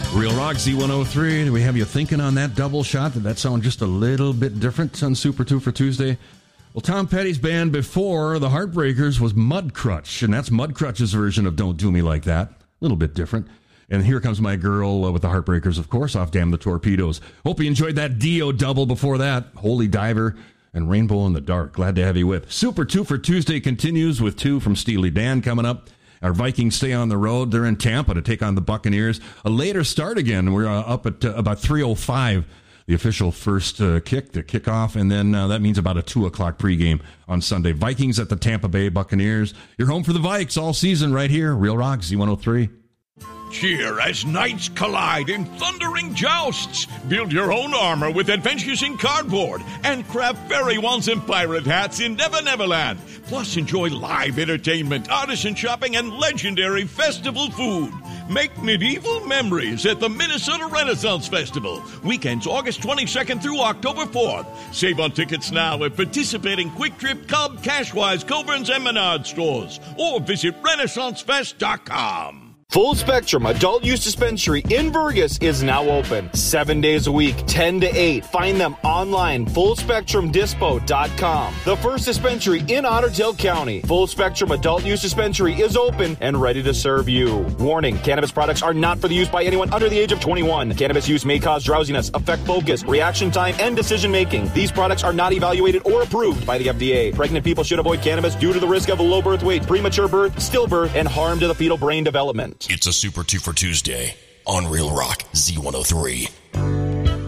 Real Rock Z103. Do we have you thinking on that double shot? Did that sound just a little bit different on Super 2 for Tuesday? Well, Tom Petty's band before the Heartbreakers was Mudcrutch, and that's Mudcrutch's version of Don't Do Me Like That. A little bit different. And Here Comes My Girl with the Heartbreakers, of course, off Damn the Torpedoes. Hope you enjoyed that Dio double before that. Holy Diver and Rainbow in the Dark. Glad to have you with. Super 2 for Tuesday continues with 2 from Steely Dan coming up. Our Vikings stay on the road. They're in Tampa to take on the Buccaneers. A later start again. We're up at about 3:05, the official first kick, the kickoff, and then that means about a 2 o'clock pregame on Sunday. Vikings at the Tampa Bay Buccaneers. You're home for the Vikes all season right here. Real Rock Z103. Cheer as knights collide in thundering jousts. Build your own armor with Adventures in Cardboard and craft fairy wands and pirate hats in Never Neverland. Plus, enjoy live entertainment, artisan shopping, and legendary festival food. Make medieval memories at the Minnesota Renaissance Festival. Weekends August 22nd through October 4th. Save on tickets now at participating Quick Trip, Cub, Cashwise, Coburn's, and Menard stores. Or visit RenaissanceFest.com. Full Spectrum Adult Use Dispensary in Burgess is now open 7 days a week, 10 to 8. Find them online, FullSpectrumDispo.com. The first dispensary in Otter Tail County. Full Spectrum Adult Use Dispensary is open and ready to serve you. Warning, cannabis products are not for the use by anyone under the age of 21. Cannabis use may cause drowsiness, affect focus, reaction time, and decision making. These products are not evaluated or approved by the FDA. Pregnant people should avoid cannabis due to the risk of low birth weight, premature birth, stillbirth, and harm to the fetal brain development. It's a Super 2 for Tuesday on Real Rock Z103.